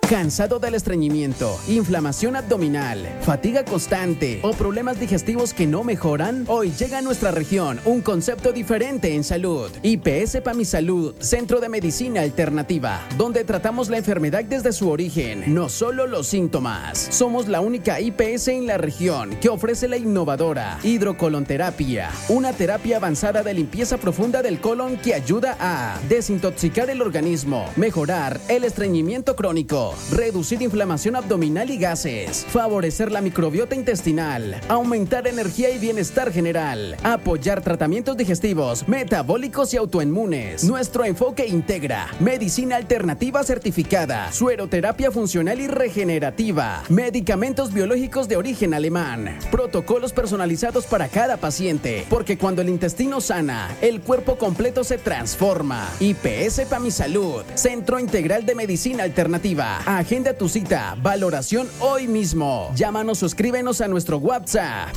¿Cansado del estreñimiento, inflamación abdominal, fatiga constante o problemas digestivos que no mejoran? Hoy llega a nuestra región un concepto diferente en salud. IPS Pamisalud, Centro de Medicina Alternativa, donde tratamos la enfermedad desde su origen, no solo los síntomas. Somos la única IPS en la región que ofrece la innovadora hidrocolonterapia, una terapia avanzada de limpieza profunda del colon que ayuda a desintoxicar el organismo, mejorar el estreñimiento crónico, reducir inflamación abdominal y gases, favorecer la microbiota intestinal, aumentar energía y bienestar general, apoyar tratamientos digestivos, metabólicos y autoinmunes. Nuestro enfoque integra medicina alternativa certificada, sueroterapia funcional y regenerativa, medicamentos biológicos de origen alemán, protocolos personalizados para cada paciente, porque cuando el intestino sana, el cuerpo completo se transforma. IPS Pamisalud, Centro Integral de Medicina Alternativa. Agenda tu cita, valoración hoy mismo. Llámanos o escríbenos a nuestro WhatsApp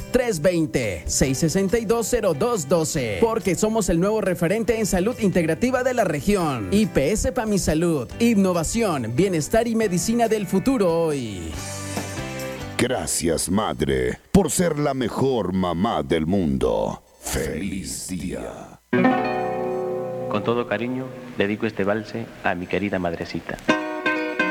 320-662-0212, porque somos el nuevo referente en salud integrativa de la región. IPS Pamisalud, innovación, bienestar y medicina del futuro hoy. Gracias, madre, por ser la mejor mamá del mundo. ¡Feliz día! Con todo cariño, dedico este valse a mi querida madrecita.